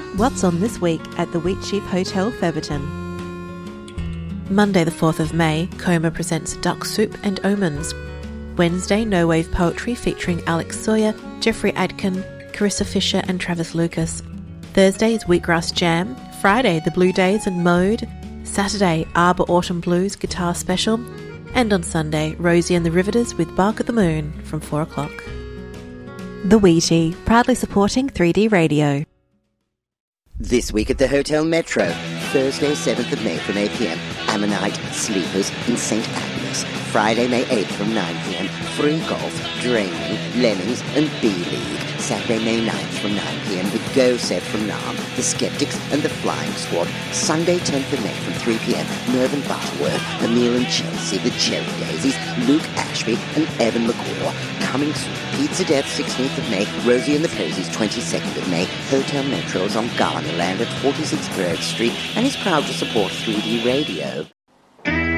What's on this week at the Wheatsheaf Hotel, Featherton? Monday the 4th of May, Coma presents Duck Soup and Omens. Wednesday, No Wave Poetry featuring Alex Sawyer, Jeffrey Adkin, Carissa Fisher and Travis Lucas. Thursday is Wheatgrass Jam. Friday, The Blue Days and Mode. Saturday, Arbor Autumn Blues Guitar Special. And on Sunday, Rosie and the Riveters with Bark at the Moon from 4 o'clock. The Wheatie, proudly supporting 3D Radio. This week at the Hotel Metro, Thursday 7th of May from 8 p.m, Ammonite Sleepers in St. Agnes. Friday, May 8th from 9 p.m, Free Golf, Draining, Lemmings and B-League. Saturday, May 9th from 9 p.m, The Go Set from Nam, The Skeptics and The Flying Squad. Sunday, 10th of May from 3 p.m, Mervyn Butterworth, Emile and Chelsea, The Cherry Daisies, Luke Ashby and Evan McCaw. Coming soon, Pizza Death 16th of May, Rosie and the Posies 22nd of May. Hotel Metro is on Garnerland at 46 Bird Street and is proud to support 3D Radio.